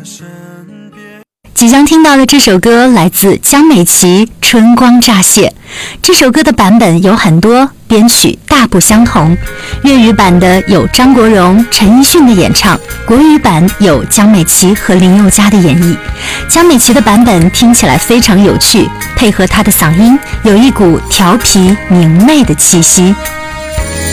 即将听到的这首歌来自江美琪《春光乍泄》，这首歌的版本有很多，编曲大不相同。粤语版的有张国荣、陈奕迅的演唱，国语版有江美琪和林宥嘉的演绎。江美琪的版本听起来非常有趣，配合她的嗓音，有一股调皮明媚的气息。